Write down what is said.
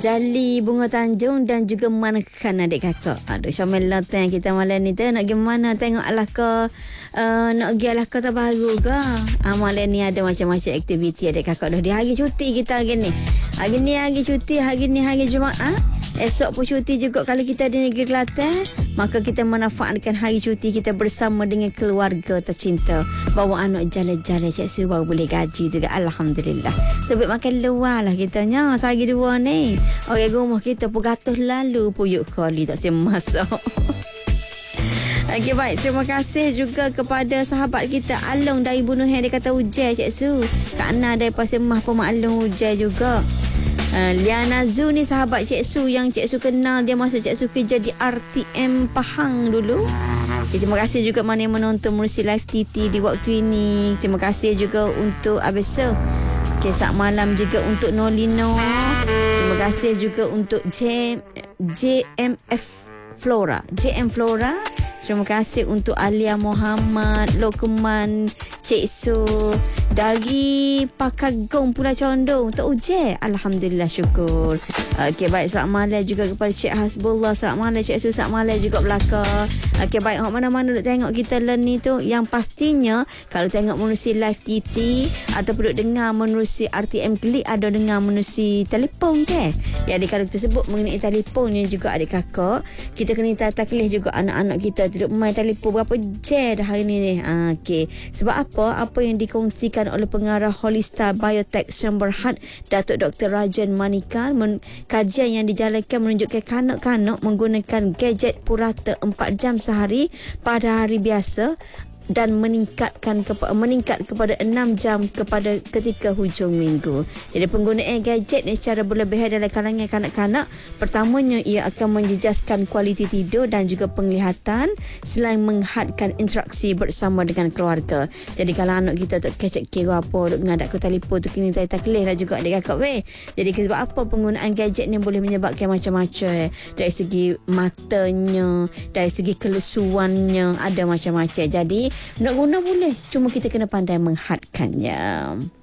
Jali Bunga Tanjung dan juga Mankan adik kakak. Aduh, Syamil Loteng kita malam ni tu nak gimana tengok alaka nak pergi alaka terbaru ke. Malam ni ada macam-macam aktiviti adik kakak dah di hari cuti kita hari ni. Hari ni hari cuti, hari ni hari Jumaat. Esok pun cuti juga kalau kita di negeri Kelantan. Maka kita manfaatkan hari cuti kita bersama dengan keluarga tercinta. Bawa anak jalan-jalan Cik Su baru boleh gaji juga. Alhamdulillah. Tapi makan luar lah kitanya. Sehari dua ni. Orang rumah kita pun gatuh lalu puyuk kali tak siap masak. Okey, baik. Terima kasih juga kepada sahabat kita Along dari Bunuh yang dia kata hujan Cik Su. Kak Ana dari Pasir Mah pun maklum hujan juga. Liana Zu ni sahabat Cik Su yang Cik Su kenal. Dia masuk Cik Su kerja di RTM Pahang dulu. Terima kasih juga mana yang menonton menerusi live TT di waktu ini. Terima kasih juga untuk Abesa. Saat malam juga untuk Nolino. Terima kasih juga untuk JMF Flora. JM Flora. Terima kasih untuk Alia Muhammad, Lokman, Cik Su dari Pakagong Pulau Condong. Tak ujek. Alhamdulillah, syukur. Okey, baik. Selamat malam juga kepada Cik Hasbullah. Selamat malam Cik Su. Selamat malam juga belakang. Okey, baik. Mana-mana duk tengok kita learn ni tu. Yang pastinya kalau tengok menerusi live TT ataupun duk dengar menerusi RTM Klik, ada dengar menerusi telefon ke? Ya, adik kalau kita sebut mengenai telefonnya juga adik kakak, kita kena taklih juga anak-anak kita duduk main telefon berapa jam dah hari ni. Okey. Sebab apa yang dikongsikan oleh pengarah Holista Biotech Semberhad Datuk Dr. Rajan Manikan, kajian yang dijalankan menunjukkan kanak-kanak menggunakan gadget purata 4 jam sehari pada hari biasa dan meningkat kepada 6 jam ketika hujung minggu. Jadi penggunaan gadget ni secara berlebihan dalam kalangan kanak-kanak, pertamanya ia akan menjejaskan kualiti tidur dan juga penglihatan selain menghadkan interaksi bersama dengan keluarga. Jadi kalau anak kita tak kecek kira apa duk ngadak ke telefon tu kini takleh lah juga adik kakak weh. Jadi sebab apa penggunaan gadget ni boleh menyebabkan macam-macam dari segi matanya, dari segi kelesuannya, ada macam-macam. Jadi nak guna boleh, cuma kita kena pandai menghadkannya.